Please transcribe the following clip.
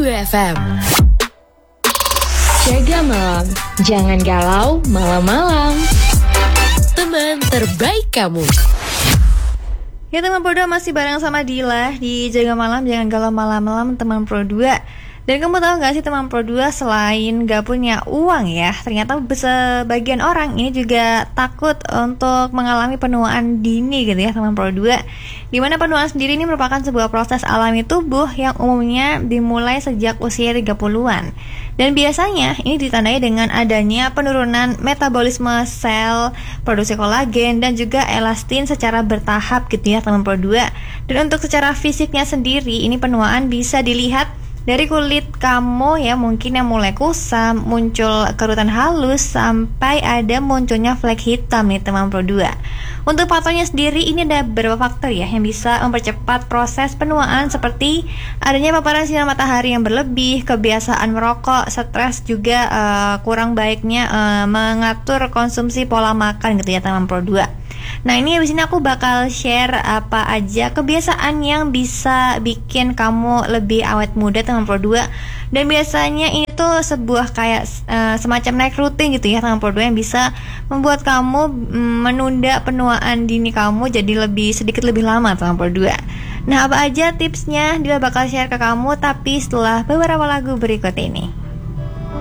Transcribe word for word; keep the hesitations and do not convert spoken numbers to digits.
dua F M. Jaga malam, jangan galau malam-malam. Teman terbaik kamu. Ya teman Pro dua, masih bareng sama Dila di Jaga Malam Jangan Galau Malam-malam teman Pro dua. Dan kamu tahu gak sih teman Pro dua, selain gak punya uang ya, ternyata sebagian orang ini juga takut untuk mengalami penuaan dini gitu ya teman Pro dua. Dimana penuaan sendiri ini merupakan sebuah proses alami tubuh yang umumnya dimulai sejak usia tiga puluhan. Dan biasanya ini ditandai dengan adanya penurunan metabolisme sel, produksi kolagen, dan juga elastin secara bertahap gitu ya teman Pro dua. Dan untuk secara fisiknya sendiri, ini penuaan bisa dilihat dari kulit kamu ya, mungkin yang mulai kusam, muncul kerutan halus, sampai ada munculnya flek hitam nih teman Pro dua. Untuk faktornya sendiri ini ada beberapa faktor ya yang bisa mempercepat proses penuaan, seperti adanya paparan sinar matahari yang berlebih, kebiasaan merokok, stres, juga uh, kurang baiknya uh, mengatur konsumsi pola makan gitu ya teman Pro dua. Nah ini abis ini aku bakal share apa aja kebiasaan yang bisa bikin kamu lebih awet muda teman Pro dua. Dan biasanya ini tuh sebuah kayak uh, semacam naik rutin gitu ya teman Pro dua, yang bisa membuat kamu mm, menunda penuaan dini kamu jadi lebih sedikit lebih lama teman Pro dua. Nah apa aja tipsnya Dia bakal share ke kamu, tapi setelah beberapa lagu berikut ini.